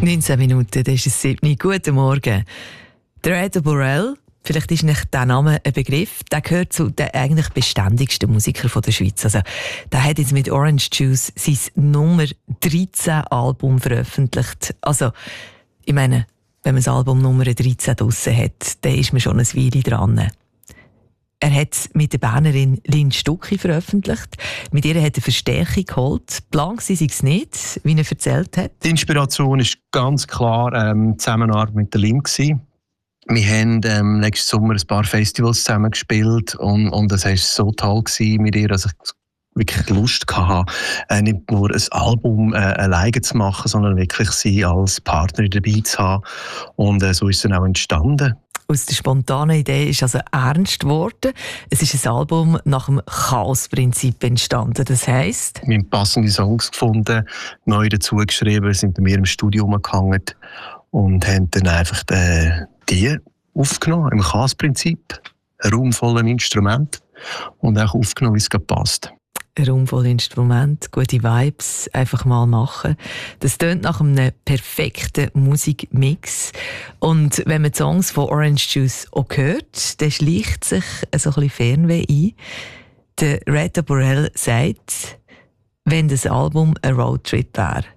19 Minuten, das ist es 7. Guten Morgen. Der Red Borel, vielleicht ist nicht der Name ein Begriff, der gehört zu den eigentlich beständigsten Musikern der Schweiz. Also, der hat jetzt mit Orange Juice sein Nummer 13 Album veröffentlicht. Also, ich meine, wenn man das Album Nummer 13 draussen hat, dann ist man schon ein Weile dran. Er hat mit der Bernerin Lynn Stucki veröffentlicht. Mit ihr hat er Verstärkung geholt. Plan war es nicht, wie er erzählt hat. Die Inspiration war ganz klar die Zusammenarbeit mit der Lynn. Wir haben nächsten Sommer ein paar Festivals zusammen gespielt und das war so toll mit ihr, dass ich wirklich Lust hatte, nicht nur ein Album alleine zu machen, sondern wirklich sie als Partner dabei zu haben. Und so ist es dann auch entstanden. Aus der spontanen Idee ist also ernst geworden. Es ist ein Album nach dem Chaos-Prinzip entstanden. Das heisst? Wir haben passende Songs gefunden, neu dazu geschrieben, sind bei mir im Studio umgehangen und haben dann einfach die aufgenommen, im Chaos-Prinzip. Ein Raum voller Instrumente und auch aufgenommen, wie es gerade passt. Ein Raum voll Instrument, gute Vibes, einfach mal machen. Das tönt nach einem perfekten Musikmix. Und wenn man die Songs von Orange Juice auch hört, dann schleicht sich so ein bisschen Fernweh ein. Der Red Borel sagt, wenn das Album ein Roadtrip wäre,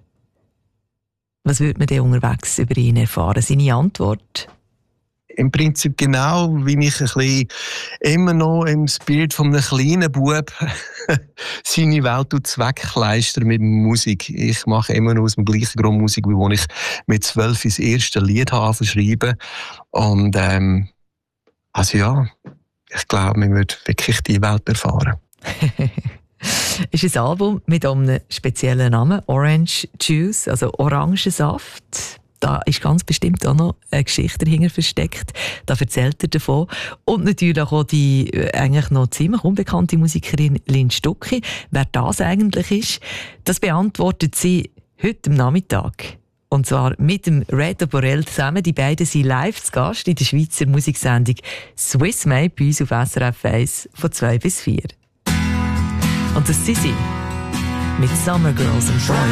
was würde man denn unterwegs über ihn erfahren? Seine Antwort? Im Prinzip genau, wie ich ein bisschen immer noch im Spirit von einem kleinen Bub seine Welt wegkleistern mit Musik. Ich mache immer noch aus dem gleichen Grund Musik, wie als ich mit 12 das erste Lied habe schreiben. Und also ja, ich glaube, man wird wirklich die Welt erfahren. Ist ein Album mit einem speziellen Namen, Orange Juice, also Orangensaft. Da ist ganz bestimmt auch noch eine Geschichte dahinter versteckt. Da erzählt er davon. Und natürlich auch die eigentlich noch ziemlich unbekannte Musikerin Lynn Stucki. Wer das eigentlich ist, das beantwortet sie heute am Nachmittag. Und zwar mit dem Red Borel zusammen. Die beiden sind live zu Gast in der Schweizer Musiksendung Swiss Made bei uns auf SRF 1 von 2 bis 4. Und das sind sie mit Summer Girls and Boys.